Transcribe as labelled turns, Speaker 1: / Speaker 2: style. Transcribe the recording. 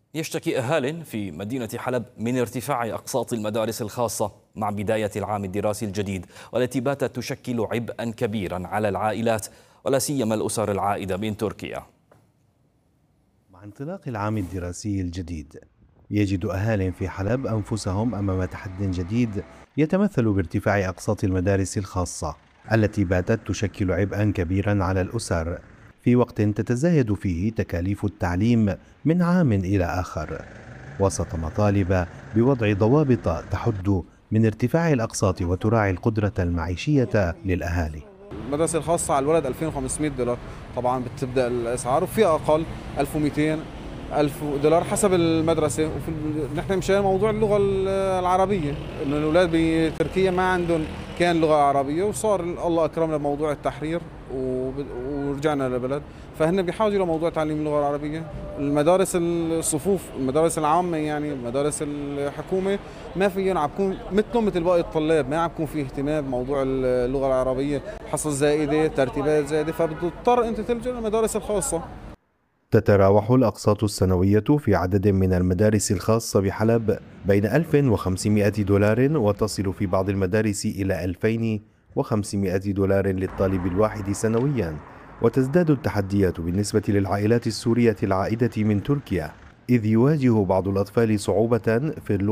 Speaker 1: يشتكي أهال في مدينة حلب من ارتفاع أقساط المدارس الخاصة مع بداية العام الدراسي الجديد، والتي باتت تشكل عبئا كبيرا على العائلات ولا سيما الأسر العائدة من تركيا.
Speaker 2: مع انطلاق العام الدراسي الجديد، يجد أهال في حلب أنفسهم أمام تحد جديد يتمثل بارتفاع أقساط المدارس الخاصة التي باتت تشكل عبئا كبيرا على الأسر في وقت تتزايد فيه تكاليف التعليم من عام إلى آخر، وسط مطالب بوضع ضوابط تحد من ارتفاع الأقساط وتراعي القدرة المعيشية للأهالي.
Speaker 3: المدرسة الخاصة على الولد 2500 دولار، طبعا بتبدأ الأسعار وفي أقل 1200 $1000 حسب المدرسة. نحن مشان موضوع اللغة العربية، إنه الأولاد بتركيا ما عندهم كان لغة عربية، وصار الله أكرمنا بموضوع التحرير ورجعنا للبلد، فهن بحاجة لموضوع تعليم اللغة العربية. المدارس الصفوف، المدارس العامة يعني مدارس الحكومة ما فيهم عم بكون مثلهم مثل باقي الطلاب، ما عم بكون في اهتمام بموضوع اللغة العربية، حصص زائدة، ترتيبات زائدة، فبتضطر أنت تلجأ للمدارس الخاصة.
Speaker 2: تتراوح الأقساط السنوية في عدد من المدارس الخاصة بحلب بين $1500 وتصل في بعض المدارس إلى $2500 للطالب الواحد سنويا. وتزداد التحديات بالنسبة للعائلات السورية العائدة من تركيا، إذ يواجه بعض الأطفال صعوبة في اللغة